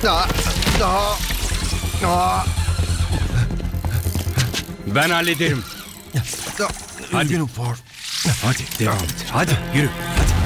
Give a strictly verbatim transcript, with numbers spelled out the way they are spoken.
Daha, daha, daha, Ben hallederim. daha. Hadi. Üzgünüm Ford. Hadi devam et. Hadi yürü. Hadi.